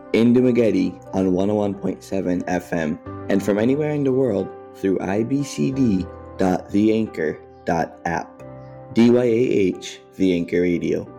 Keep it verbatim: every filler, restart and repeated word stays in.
in Dumaguete on one oh one point seven F M, and from anywhere in the world through i b c d dot the anchor dot app. D Y A H, The Anchor Radio.